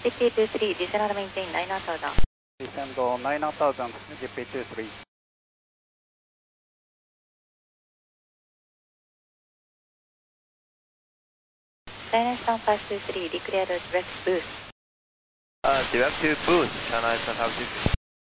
GP23, descend and maintain 9000. Descend 9000, GP23. Silence down 523, declared direct boost. Direct to boost, China 523.